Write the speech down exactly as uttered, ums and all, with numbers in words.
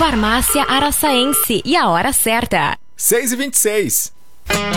Farmácia Araçaense e a hora certa. seis e vinte e seis.